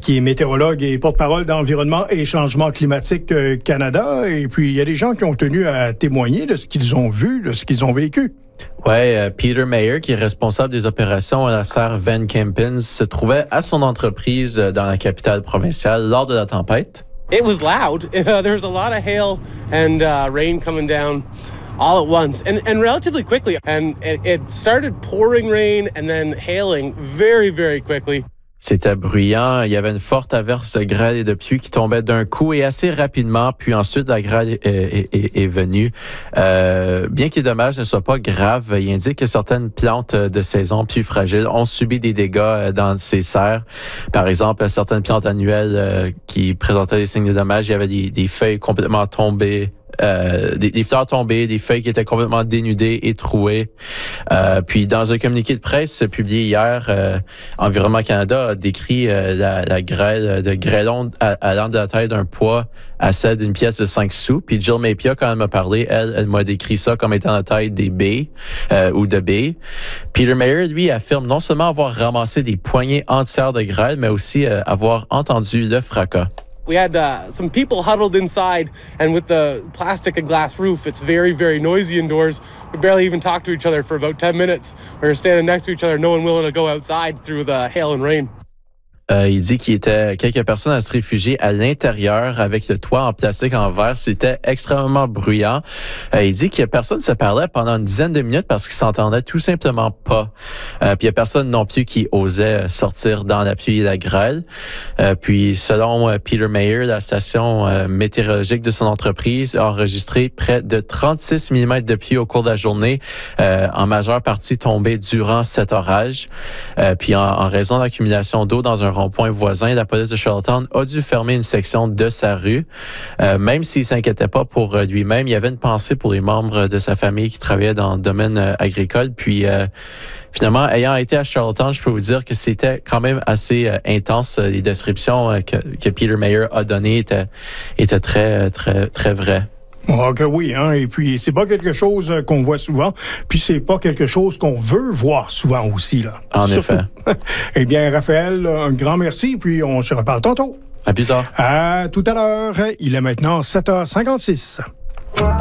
qui est météorologue et porte-parole d'Environnement et Changement climatique Canada. Et puis, il y a des gens qui ont tenu à témoigner de ce qu'ils ont vu, de ce qu'ils ont vécu. Oui, Peter Mayer, qui est responsable des opérations à la serre Van Kempens, se trouvait à son entreprise dans la capitale provinciale lors de la tempête. It was loud. There was a lot of hail and rain coming down all at once and relatively quickly. And it started pouring rain and then hailing very, very quickly. C'était bruyant. Il y avait une forte averse de grêle et de pluie qui tombait d'un coup et assez rapidement. Puis ensuite, la grêle est venue. Bien que les dommages ne soient pas graves, il indique que certaines plantes de saison plus fragiles ont subi des dégâts dans ces serres. Par exemple, certaines plantes annuelles qui présentaient des signes de dommages, il y avait des feuilles complètement tombées. Des fleurs tombées, des feuilles qui étaient complètement dénudées et trouées. Puis dans un communiqué de presse publié hier, Environnement Canada a décrit la grêle de grêlons allant de la taille d'un pois à celle d'une pièce de 5 sous. Puis Jill Mapia, quand elle m'a parlé, elle m'a décrit ça comme étant la taille des baies ou de baies. Peter Mayer, lui, affirme non seulement avoir ramassé des poignées entières de grêle, mais aussi avoir entendu le fracas. We had some people huddled inside, and with the plastic and glass roof, it's very, very noisy indoors. We barely even talked to each other for about 10 minutes. We were standing next to each other, no one willing to go outside through the hail and rain. Il dit qu'il y était quelques personnes à se réfugier à l'intérieur avec le toit en plastique en verre. C'était extrêmement bruyant. Il dit qu'il y a personne qui se parlait pendant une dizaine de minutes parce qu'ils s'entendaient tout simplement pas. Puis il y a personne non plus qui osait sortir dans la pluie et la grêle. Puis selon Peter Mayer, la station météorologique de son entreprise a enregistré près de 36 mm de pluie au cours de la journée, en majeure partie tombée durant cet orage. Puis en raison de l'accumulation d'eau dans un rond-point voisin, la police de Charlottetown a dû fermer une section de sa rue. Même s'il s'inquiétait pas pour lui-même, il y avait une pensée pour les membres de sa famille qui travaillaient dans le domaine agricole. Puis finalement, ayant été à Charlottetown, je peux vous dire que c'était quand même assez intense. Les descriptions que Peter Mayer a données étaient très, très, très vraies. Ah, que oui, hein. Et puis, c'est pas quelque chose qu'on voit souvent, puis c'est pas quelque chose qu'on veut voir souvent aussi, là. En effet. Eh bien, Raphaël, un grand merci, puis on se reparle tantôt. À plus tard. À tout à l'heure. Il est maintenant 7h56.